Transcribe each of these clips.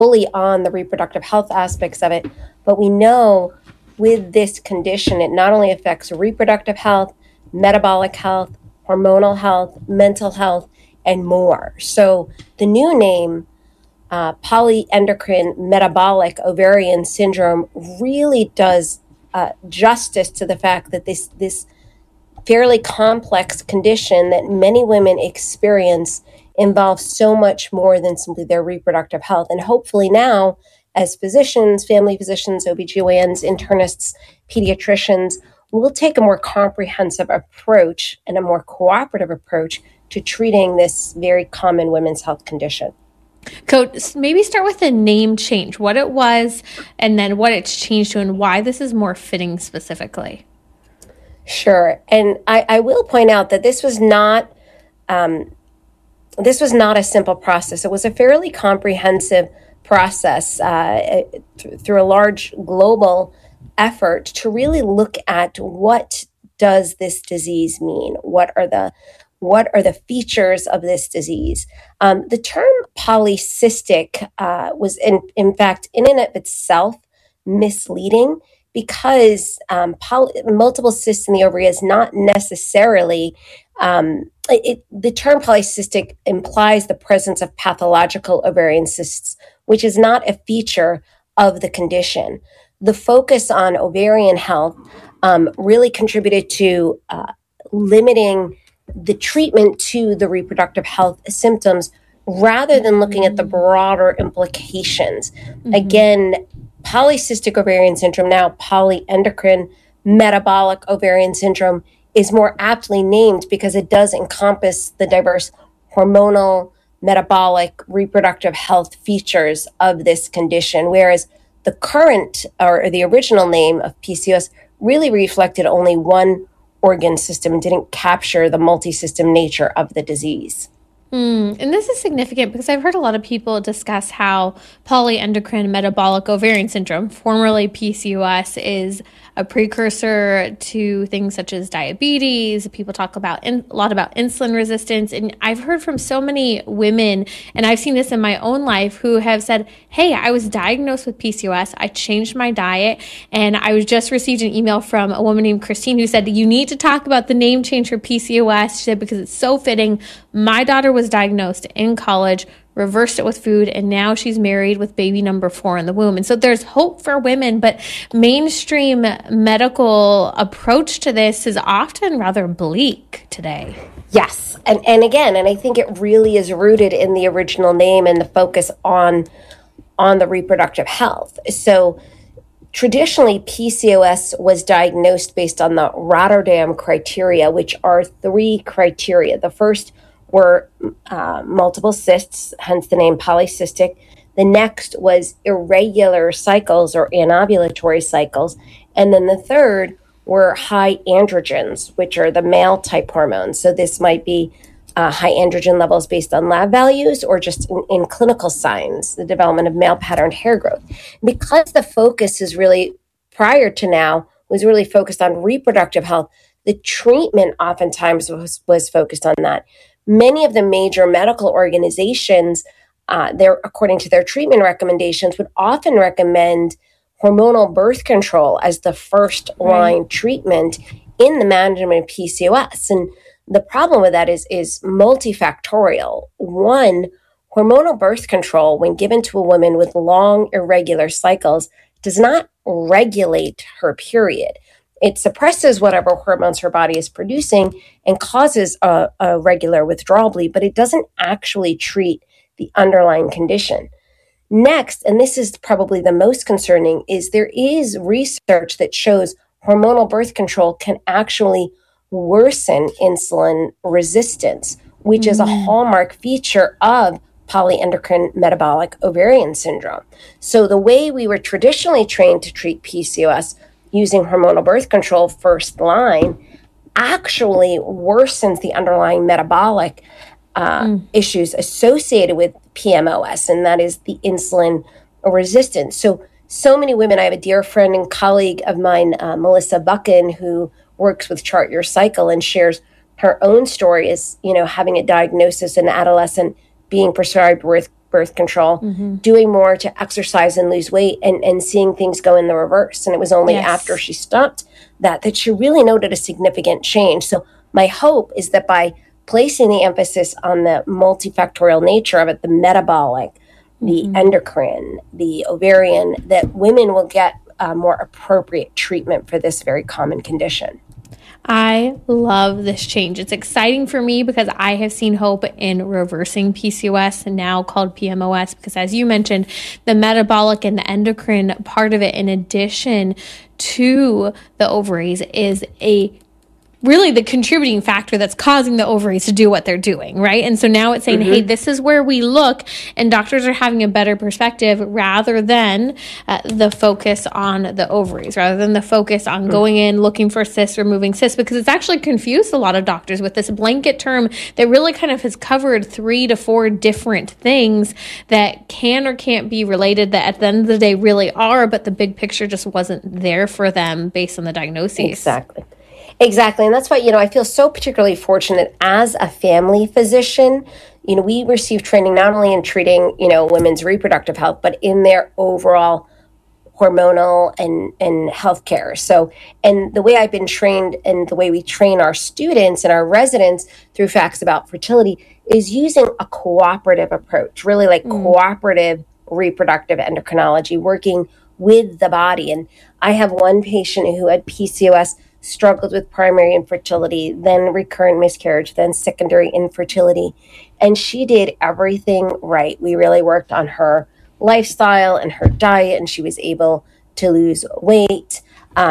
fully on the reproductive health aspects of it, but we know with this condition, it not only affects reproductive health, metabolic health, hormonal health, mental health, and more. So the new name, polyendocrine metabolic ovarian syndrome, really does justice to the fact that this fairly complex condition that many women experience involves so much more than simply their reproductive health. And hopefully now, as physicians, family physicians, OBGYNs, internists, pediatricians, we'll take a more comprehensive approach and a more cooperative approach to treating this very common women's health condition. Coach, maybe start with the name change, what it was, and then what it's changed to and why this is more fitting specifically. Sure. And I will point out that this was not a simple process. It was a fairly comprehensive process through a large global effort to really look at what does this disease mean? What are the features of this disease? The term polycystic was in fact in and of itself misleading, because multiple cysts in the ovary is not necessarily, the term polycystic implies the presence of pathological ovarian cysts, which is not a feature of the condition. The focus on ovarian health really contributed to limiting the treatment to the reproductive health symptoms rather than looking at the broader implications. Mm-hmm. Again, polycystic ovarian syndrome, now polyendocrine metabolic ovarian syndrome, is more aptly named because it does encompass the diverse hormonal, metabolic, reproductive health features of this condition, whereas the current or the original name of PCOS really reflected only one organ system and didn't capture the multi-system nature of the disease. And this is significant because I've heard a lot of people discuss how polyendocrine metabolic ovarian syndrome, formerly PCOS, is a precursor to things such as diabetes. People talk about a lot about insulin resistance. And I've heard from so many women, and I've seen this in my own life, who have said, hey, I was diagnosed with PCOS. I changed my diet. And I was just received an email from a woman named Christine who said, you need to talk about the name change for PCOS. She said, because it's so fitting. My daughter was diagnosed in college, reversed it with food, and now she's married with baby number 4 in the womb. And so there's hope for women, but mainstream medical approach to this is often rather bleak today. Yes. And again, I think it really is rooted in the original name and the focus on the reproductive health. So traditionally, PCOS was diagnosed based on the Rotterdam criteria, which are 3 criteria. The first were multiple cysts, hence the name polycystic. The next was irregular cycles or anovulatory cycles. And then the third were high androgens, which are the male type hormones. So this might be high androgen levels based on lab values or just in clinical signs, the development of male patterned hair growth. Because the focus is really, prior to now, was really focused on reproductive health, the treatment oftentimes was focused on that. Many of the major medical organizations, according to their treatment recommendations, would often recommend hormonal birth control as the first line treatment in the management of PCOS. And the problem with that is multifactorial. One, hormonal birth control, when given to a woman with long, irregular cycles, does not regulate her period. It suppresses whatever hormones her body is producing and causes a regular withdrawal bleed, but it doesn't actually treat the underlying condition. Next, and this is probably the most concerning, is there is research that shows hormonal birth control can actually worsen insulin resistance, which is a hallmark feature of polyendocrine metabolic ovarian syndrome. So the way we were traditionally trained to treat PCOS using hormonal birth control first line actually worsens the underlying metabolic issues associated with PMOS, and that is the insulin resistance. So many women, I have a dear friend and colleague of mine, Melissa Buchan, who works with Chart Your Cycle and shares her own story as, having a diagnosis in adolescent, being prescribed birth control, doing more to exercise and lose weight, and seeing things go in the reverse. And it was only after she stopped that she really noted a significant change. So my hope is that by placing the emphasis on the multifactorial nature of it, the metabolic, the endocrine, the ovarian, that women will get more appropriate treatment for this very common condition. I love this change. It's exciting for me because I have seen hope in reversing PCOS, now called PMOS, because as you mentioned, the metabolic and the endocrine part of it, in addition to the ovaries, is really the contributing factor that's causing the ovaries to do what they're doing, right? And so now it's saying, hey, this is where we look, and doctors are having a better perspective rather than the focus on the ovaries, rather than the focus on going in, looking for cysts, removing cysts, because it's actually confused a lot of doctors with this blanket term that really kind of has covered 3 to 4 different things that can or can't be related, that at the end of the day really are, but the big picture just wasn't there for them based on the diagnoses. Exactly. And that's why, I feel so particularly fortunate as a family physician. We receive training not only in treating, women's reproductive health, but in their overall hormonal and healthcare. So, and the way I've been trained and the way we train our students and our residents through Facts About Fertility is using a cooperative approach, really like cooperative reproductive endocrinology, working with the body. And I have one patient who had PCOS, struggled with primary infertility, then recurrent miscarriage, then secondary infertility. And she did everything right. We really worked on her lifestyle and her diet, and she was able to lose weight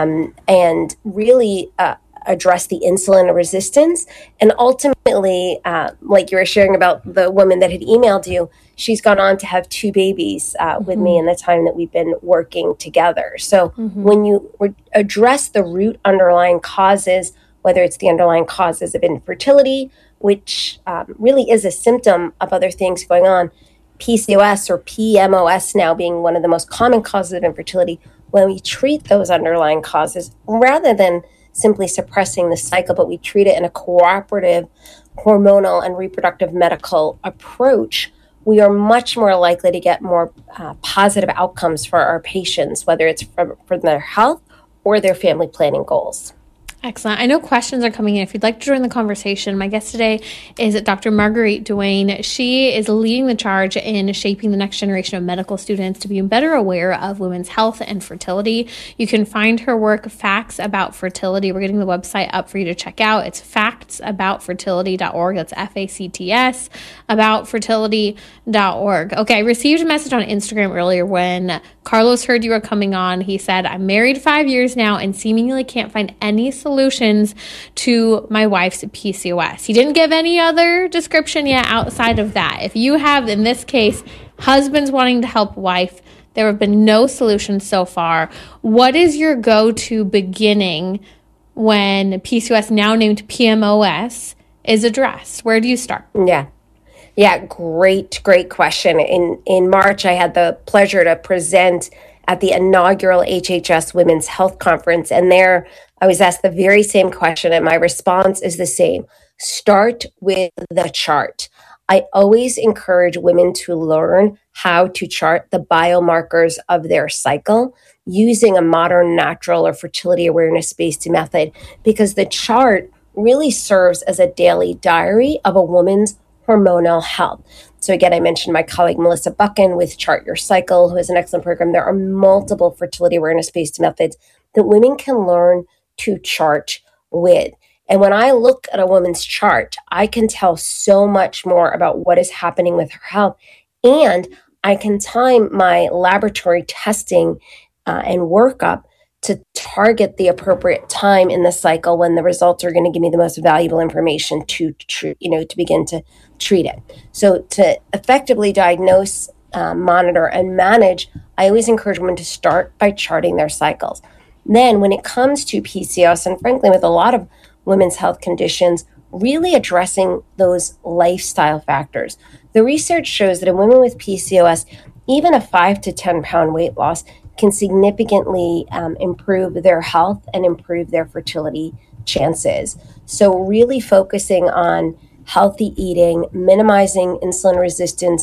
and really address the insulin resistance. And ultimately, like you were sharing about the woman that had emailed you, she's gone on to have 2 babies with me in the time that we've been working together. So when you address the root underlying causes, whether it's the underlying causes of infertility, which really is a symptom of other things going on, PCOS or PMOS now being one of the most common causes of infertility, when we treat those underlying causes, rather than simply suppressing the cycle, but we treat it in a cooperative hormonal and reproductive medical approach, we are much more likely to get more positive outcomes for our patients, whether it's for their health or their family planning goals. Excellent. I know questions are coming in. If you'd like to join the conversation, my guest today is Dr. Marguerite Duane. She is leading the charge in shaping the next generation of medical students to be better aware of women's health and fertility. You can find her work, Facts About Fertility. We're getting the website up for you to check out. It's factsaboutfertility.org. That's FACTS, aboutfertility.org. Okay, I received a message on Instagram earlier when Carlos heard you were coming on. He said, I'm married 5 years now and seemingly can't find any solutions to my wife's PCOS. He didn't give any other description yet outside of that. If you have, in this case, husbands wanting to help wife, there have been no solutions so far. What is your go-to beginning when PCOS, now named PMOS, is addressed? Where do you start? Yeah, great question. In March, I had the pleasure to present at the inaugural HHS Women's Health Conference, and there I was asked the very same question, and my response is the same. Start with the chart. I always encourage women to learn how to chart the biomarkers of their cycle using a modern natural or fertility awareness-based method, because the chart really serves as a daily diary of a woman's hormonal health. So again, I mentioned my colleague Melissa Buchan with Chart Your Cycle, who has an excellent program. There are multiple fertility awareness-based methods that women can learn to chart with. And when I look at a woman's chart, I can tell so much more about what is happening with her health. And I can time my laboratory testing and workup to target the appropriate time in the cycle when the results are going to give me the most valuable information to begin to treat it. So to effectively diagnose, monitor, and manage, I always encourage women to start by charting their cycles. Then when it comes to PCOS, and frankly with a lot of women's health conditions, really addressing those lifestyle factors. The research shows that in women with PCOS, even a 5 to 10 pound weight loss can significantly improve their health and improve their fertility chances. So really focusing on healthy eating, minimizing insulin resistance,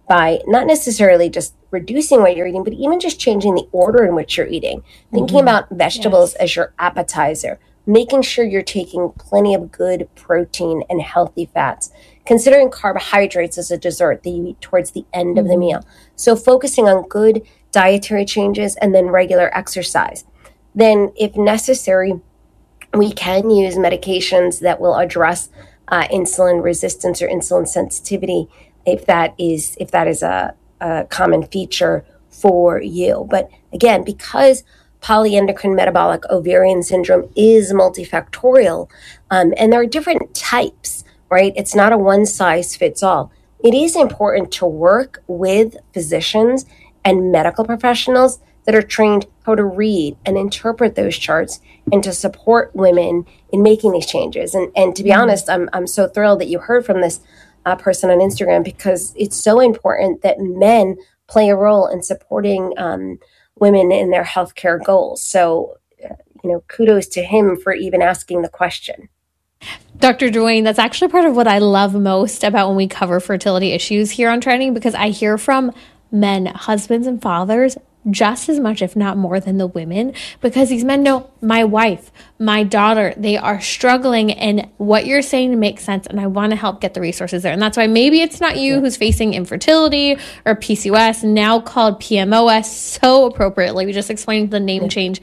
by not necessarily just reducing what you're eating, but even just changing the order in which you're eating, thinking about vegetables as your appetizer, making sure you're taking plenty of good protein and healthy fats, considering carbohydrates as a dessert that you eat towards the end of the meal. So focusing on good dietary changes and then regular exercise. Then, if necessary, we can use medications that will address insulin resistance or insulin sensitivity if that is a common feature for you. But again, because polyendocrine metabolic ovarian syndrome is multifactorial, and there are different types, right? It's not a one size fits all. It is important to work with physicians and medical professionals that are trained how to read and interpret those charts and to support women in making these changes. And to be honest, I'm so thrilled that you heard from this person on Instagram, because it's so important that men play a role in supporting women in their healthcare goals. So, kudos to him for even asking the question. Dr. Duane, that's actually part of what I love most about when we cover fertility issues here on Trending, because I hear from men, husbands and fathers, just as much, if not more, than the women, because these men know my wife, my daughter, they are struggling, and what you're saying makes sense, and I want to help get the resources there. And that's why maybe it's not you who's facing infertility or PCOS, now called PMOS so appropriately. We just explained the name change.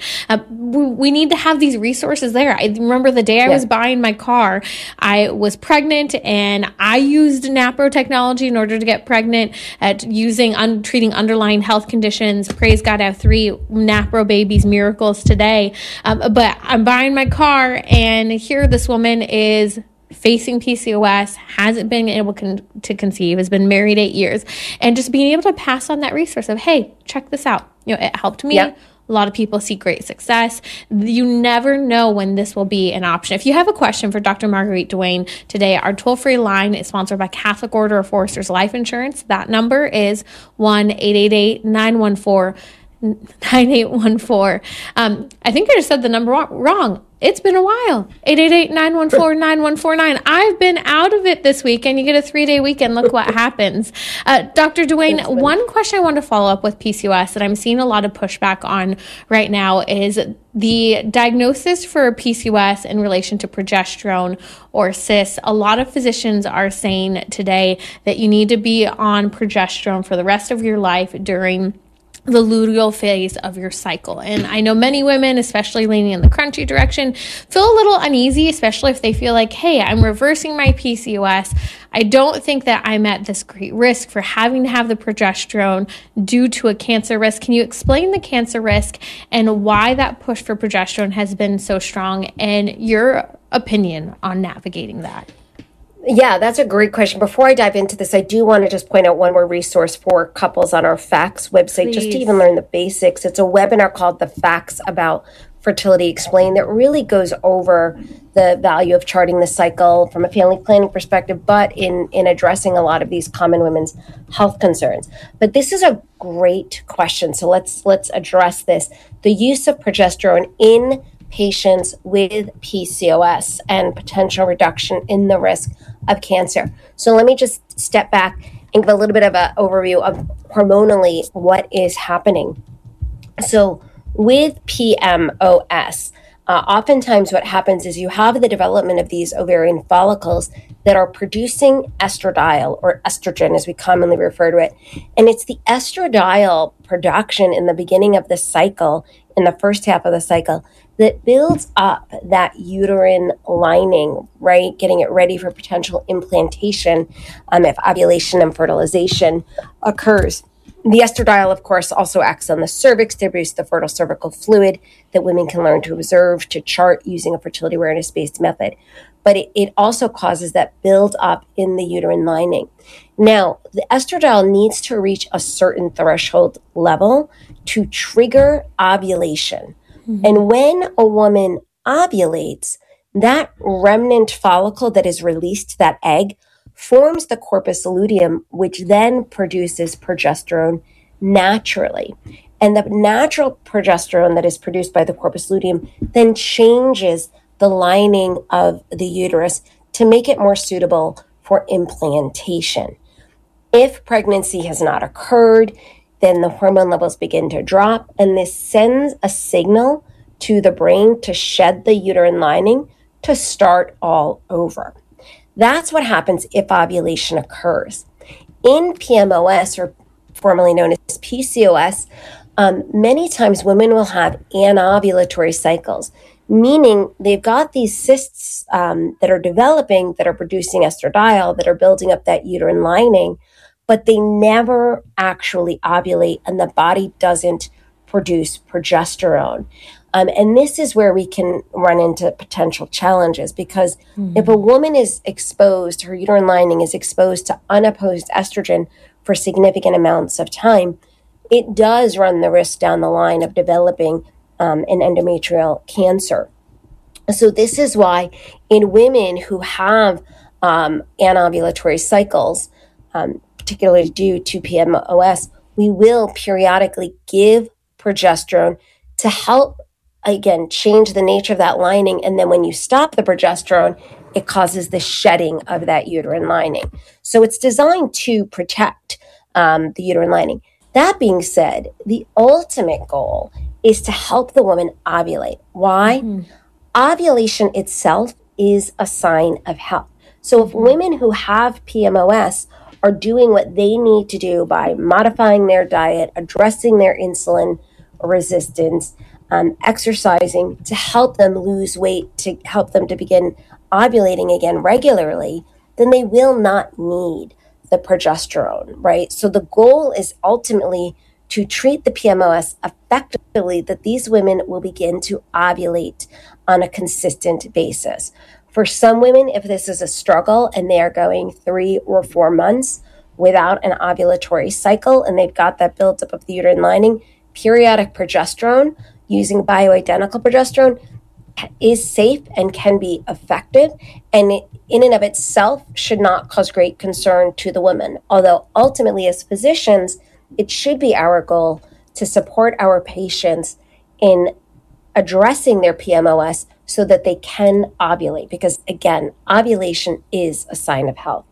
We need to have these resources there. I remember the day I was buying my car, I was pregnant, and I used NAPRO technology in order to get pregnant at treating underlying health conditions. Praise God, I have 3 NAPRO babies, miracles today. But I'm buying my car, and here this woman is facing PCOS, hasn't been able to conceive, has been married 8 years, and just being able to pass on that resource of, hey, check this out. It helped me. Yep. A lot of people see great success. You never know when this will be an option. If you have a question for Dr. Marguerite Duane today, our toll-free line is sponsored by Catholic Order of Foresters Life Insurance. That number is 1-888-914-9814. I think I just said the number wrong. It's been a while. 888-914-9149. I've been out of it this week, and you get a 3-day weekend. Look what happens. Dr. Duane, one question I want to follow up with PCOS that I'm seeing a lot of pushback on right now is the diagnosis for PCOS in relation to progesterone or cis. A lot of physicians are saying today that you need to be on progesterone for the rest of your life during the luteal phase of your cycle. And I know many women, especially leaning in the crunchy direction, feel a little uneasy, especially if they feel like, hey, I'm reversing my PCOS. I don't think that I'm at this great risk for having to have the progesterone due to a cancer risk. Can you explain the cancer risk and why that push for progesterone has been so strong, and your opinion on navigating that? Yeah, that's a great question. Before I dive into this, I do want to just point out one more resource for couples on our Facts website, Please. Just to even learn the basics. It's a webinar called The Facts About Fertility Explained that really goes over the value of charting the cycle from a family planning perspective, but in addressing a lot of these common women's health concerns. But this is a great question. So let's address this. The use of progesterone in patients with PCOS and potential reduction in the risk of cancer. So let me just step back and give a little bit of an overview of hormonally what is happening. So with PMOS, oftentimes what happens is you have the development of these ovarian follicles that are producing estradiol, or estrogen as we commonly refer to it. And it's the estradiol production in the beginning of the cycle, in the first half of the cycle, that builds up that uterine lining, right? Getting it ready for potential implantation if ovulation and fertilization occurs. The estradiol, of course, also acts on the cervix to produce the fertile cervical fluid that women can learn to observe, to chart using a fertility awareness-based method. But it also causes that build up in the uterine lining. Now, the estradiol needs to reach a certain threshold level to trigger ovulation. Mm-hmm. And when a woman ovulates, that remnant follicle that is released, that egg, forms the corpus luteum, which then produces progesterone naturally. And the natural progesterone that is produced by the corpus luteum then changes the lining of the uterus to make it more suitable for implantation. If pregnancy has not occurred, then the hormone levels begin to drop, and this sends a signal to the brain to shed the uterine lining to start all over. That's what happens if ovulation occurs. In PMOS, or formerly known as PCOS, many times women will have anovulatory cycles, meaning they've got these cysts that are developing, that are producing estradiol, that are building up that uterine lining, but they never actually ovulate, and the body doesn't produce progesterone. And this is where we can run into potential challenges, because if a woman is exposed, her uterine lining is exposed to unopposed estrogen for significant amounts of time, it does run the risk down the line of developing an endometrial cancer. So this is why in women who have anovulatory cycles, particularly due to PMOS, we will periodically give progesterone to help, again, change the nature of that lining. And then when you stop the progesterone, it causes the shedding of that uterine lining. So it's designed to protect the uterine lining. That being said, the ultimate goal is to help the woman ovulate. Why? Ovulation itself is a sign of health. So if women who have PMOS are doing what they need to do by modifying their diet, addressing their insulin resistance, exercising to help them lose weight, to help them to begin ovulating again regularly, then they will not need the progesterone, right? So the goal is ultimately to treat the PMOS effectively, that these women will begin to ovulate on a consistent basis. For some women, if this is a struggle and they are going 3 or 4 months without an ovulatory cycle and they've got that buildup of the uterine lining, periodic progesterone, using bioidentical progesterone, is safe and can be effective, and it, in and of itself, should not cause great concern to the woman. Although ultimately, as physicians, it should be our goal to support our patients in addressing their PMOS so that they can ovulate, because again, ovulation is a sign of health.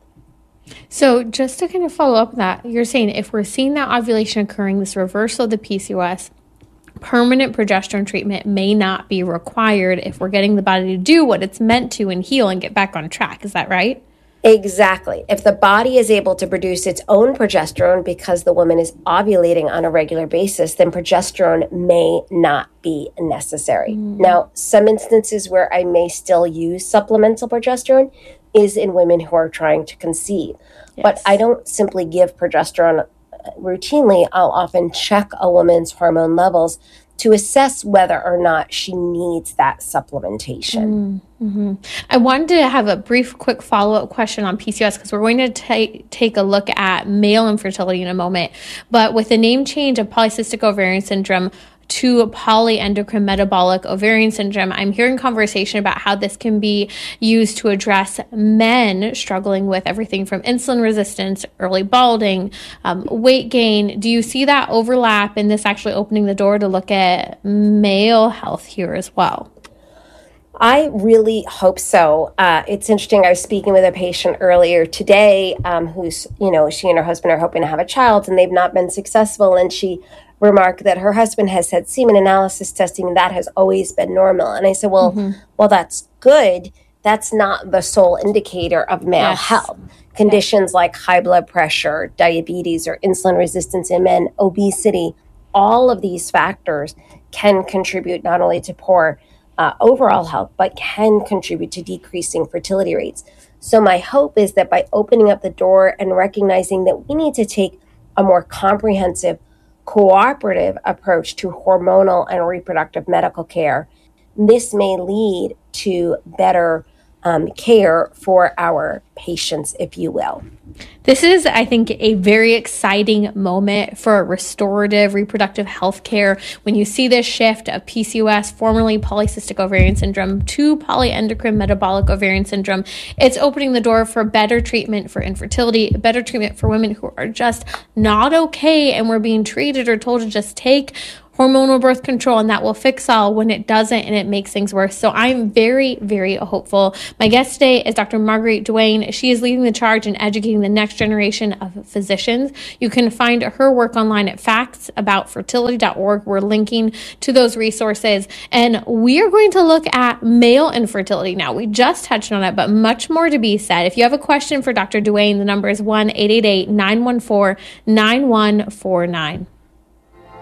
So just to kind of follow up on that, you're saying if we're seeing that ovulation occurring, this reversal of the PCOS, permanent progesterone treatment may not be required if we're getting the body to do what it's meant to and heal and get back on track. Is that right? Exactly. If the body is able to produce its own progesterone because the woman is ovulating on a regular basis, then progesterone may not be necessary. Now, some instances where I may still use supplemental progesterone is in women who are trying to conceive. Yes. But I don't simply give progesterone routinely. I'll often check a woman's hormone levels to assess whether or not she needs that supplementation. I wanted to have a brief, quick follow-up question on PCOS because we're going to take a look at male infertility in a moment. But with the name change of polycystic ovarian syndrome to polyendocrine metabolic ovarian syndrome, I'm hearing conversation about how this can be used to address men struggling with everything from insulin resistance, early balding, weight gain. Do you see that overlap in this actually opening the door to look at male health here as well? I really hope so. It's interesting. I was speaking with a patient earlier today who's, she and her husband are hoping to have a child and they've not been successful. And she remarked that her husband has had semen analysis testing that has always been normal. And I said, well, that's good. That's not the sole indicator of male health. Conditions like high blood pressure, diabetes, or insulin resistance in men, obesity, all of these factors can contribute not only to poor overall health, but can contribute to decreasing fertility rates. So my hope is that by opening up the door and recognizing that we need to take a more comprehensive, cooperative approach to hormonal and reproductive medical care, this may lead to better care for our patients, if you will. This is, I think, a very exciting moment for restorative reproductive health care when you see this shift of PCOS, formerly polycystic ovarian syndrome, to polyendocrine metabolic ovarian syndrome. It's opening the door for better treatment for infertility, better treatment for women who are just not okay and we're being treated or told to just take hormonal birth control, and that will fix all when it doesn't and it makes things worse. So I'm very, very hopeful. My guest today is Dr. Marguerite Duane. She is leading the charge in educating the next generation of physicians. You can find her work online at factsaboutfertility.org. We're linking to those resources. And we are going to look at male infertility now. We just touched on it, but much more to be said. If you have a question for Dr. Duane, the number is 1-888-914-9149.